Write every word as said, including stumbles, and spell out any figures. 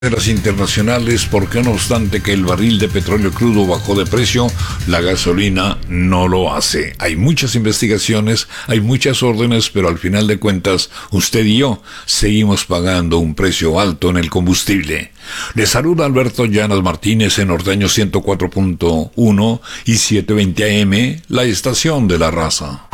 Las internacionales, porque no obstante que el barril de petróleo crudo bajó de precio, la gasolina no lo hace. Hay muchas investigaciones, hay muchas órdenes, pero al final de cuentas, usted y yo seguimos pagando un precio alto en el combustible. Le saluda Alberto Llanas Martínez en Norteño ciento cuatro punto uno y setecientos veinte A M, la estación de la raza.